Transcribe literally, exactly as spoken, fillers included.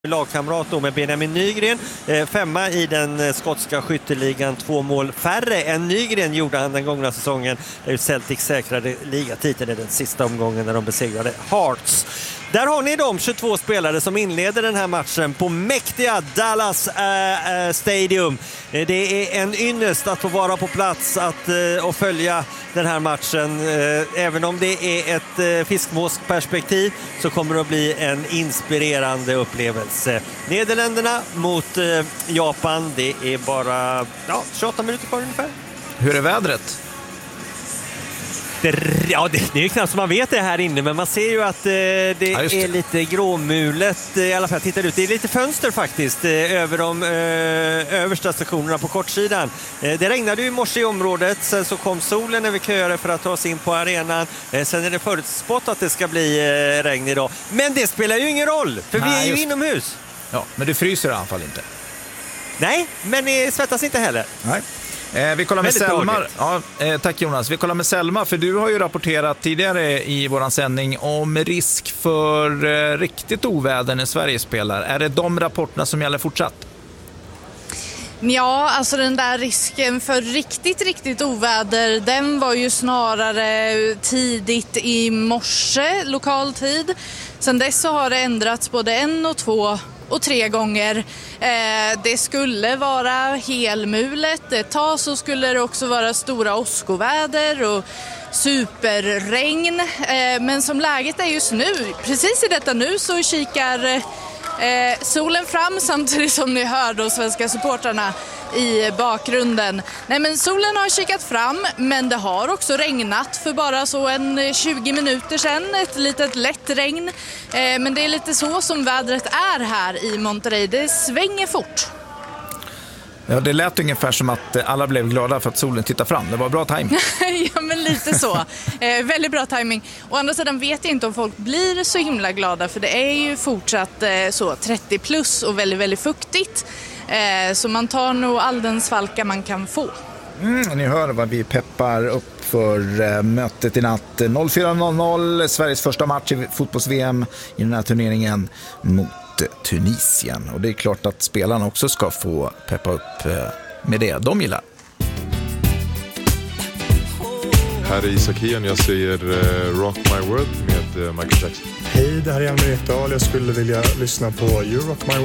lagkamrat då med Benjamin Nygren, eh, femma i den eh, skotska skytteligan, två mål färre än Nygren gjorde han den gångna säsongen. Där Celtic säkrade ligatiteln i den sista omgången när de besegrade Hearts. Där har ni de tjugotvå spelare som inleder den här matchen på mäktiga Dallas äh, äh, Stadium. Det är en ynnest att få vara på plats att, äh, och följa den här matchen. Äh, även om det är ett äh, fiskmåsperspektiv så kommer det att bli en inspirerande upplevelse. Nederländerna mot äh, Japan, det är bara ja, tjugoåtta minuter kvar ungefär. Hur är vädret? Det, ja, det, det är ju knappt som man vet det här inne, men man ser ju att eh, det, ja, det är lite gråmulet eh, i alla fall. Tittar ut. Det är lite fönster faktiskt eh, över de eh, översta stationerna på kortsidan. Eh, det regnade ju i morse i området, sen så kom solen när vi köade för att ta oss in på arenan. Eh, sen är det förutspått att det ska bli eh, regn idag. Men det spelar ju ingen roll, för Nej, vi är ju just... inomhus. Ja, men det fryser i alla fall inte. Nej, men det svettas inte heller. Nej. Eh, vi kollar med Selma. Ja, eh, tack Jonas. Vi kollar med Selma, för du har ju rapporterat tidigare i våran sändning om risk för eh, riktigt oväder när Sverige spelar. Är det de rapporterna som gäller fortsatt? Ja, alltså den där risken för riktigt, riktigt oväder, den var ju snarare tidigt i morse, lokal tid. Sen dess så har det ändrats både en och två och tre gånger. Eh, det skulle vara helmulet. Ett tag så skulle det också vara stora åskoväder och superregn. Eh, men som läget är just nu, precis i detta nu så kikar eh, solen fram samtidigt som ni hör de svenska supportrarna i bakgrunden. Nej, men solen har kikat fram, men det har också regnat för bara så en tjugo minuter sedan. Ett litet lätt regn. Eh, men det är lite så som vädret är här i Monterrey. Det svänger fort. Ja, det lät ungefär som att alla blev glada för att solen tittar fram. Det var bra timing. Ja, men lite så. Eh, väldigt bra timing. Å andra sidan vet jag inte om folk blir så himla glada, för det är ju fortsatt eh, så trettio plus och väldigt, väldigt fuktigt. Eh, så man tar nog all den svalka man kan få. Mm, ni hör vad vi peppar upp för eh, mötet i natt. noll fyra noll noll, Sveriges första match i fotbolls-V M i den här turneringen mot Tunisien. Och det är klart att spelarna också ska få peppa upp eh, med det de gillar. Här är Isak Hien, jag säger uh, Rock My World med uh, Michael Jackson. Hej, det här är Jan Ekdahl. Jag skulle vilja lyssna på You Rock My